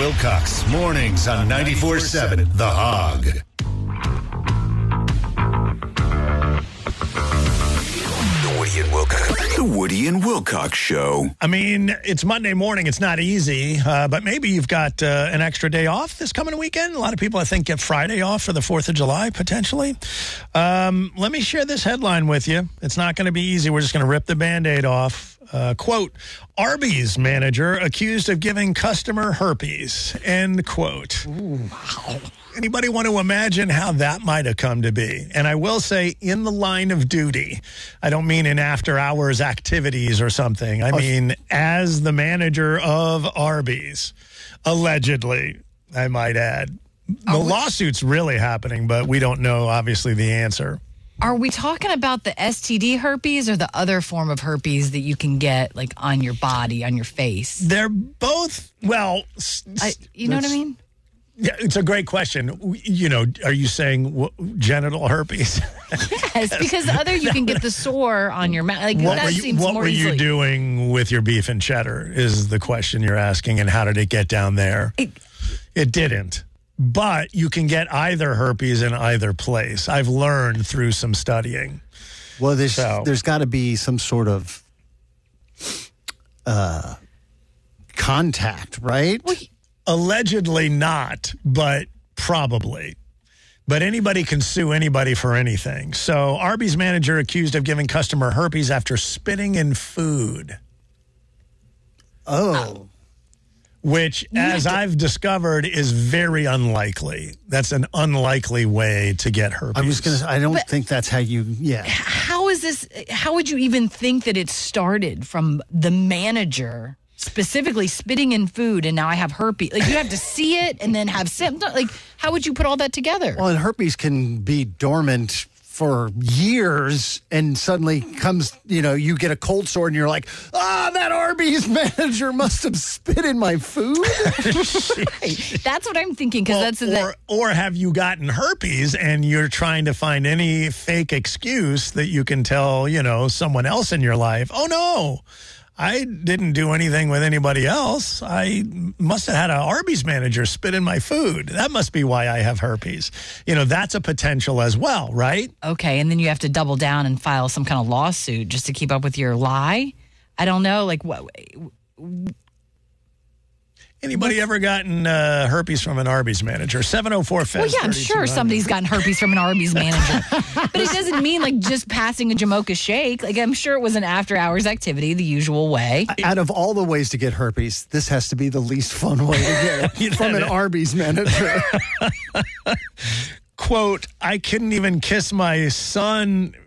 Wilcox, mornings on 94.7 The Hog. The Woody and Wilcox Show. I mean, it's Monday morning. It's not easy, but maybe you've got an extra day off this coming weekend. A lot of people, I think, get Friday off for the 4th of July, potentially. Let me share this headline with you. It's not going to be easy. We're just going to rip the Band-Aid off. Quote, Arby's manager accused of giving customer herpes, end quote. Ooh, wow. Anybody want to imagine how that might have come to be? And I will say, in the line of duty. I don't mean in after-hours activities or something. I mean, as the manager of Arby's, allegedly, I might add. The lawsuit's really happening, but we don't know, obviously, the answer. Are we talking about the STD herpes or the other form of herpes that you can get, like, on your body, on your face? They're both, well... you know what I mean? Yeah, it's a great question. You know, are you saying genital herpes? Yes, because you can get the sore on your mouth. Like, what were you doing with your beef and cheddar is the question you're asking, and how did it get down there? It didn't. But you can get either herpes in either place. I've learned through some studying. Well, there's got to be some sort of contact, right? Well, allegedly not, but probably. But anybody can sue anybody for anything. So Arby's manager accused of giving customer herpes after spitting in food. Oh. Which, as I've discovered, is very unlikely. That's an unlikely way to get herpes. I don't think that's how you, How is this, how would you even think that it started from the manager specifically spitting in food and now I have herpes? Like, you have to see it and then have symptoms. Like, how would you put all that together? Well, and herpes can be dormant for years and suddenly comes, you get a cold sore and you're like, that Arby's manager must have spit in my food. Right. That's what I'm thinking. Or have you gotten herpes and you're trying to find any fake excuse that you can tell, someone else in your life, oh no, I didn't do anything with anybody else. I must have had an Arby's manager spit in my food. That must be why I have herpes. That's a potential as well, right? Okay, and then you have to double down and file some kind of lawsuit just to keep up with your lie? I don't know, like what... Anybody ever gotten herpes from an Arby's manager? 704-FEZ. Well, yeah, I'm sure somebody's gotten herpes from an Arby's manager. But it doesn't mean like just passing a Jamocha shake. Like, I'm sure it was an after-hours activity the usual way. Out of all the ways to get herpes, this has to be the least fun way to get it from an Arby's manager. Quote, I couldn't even kiss my son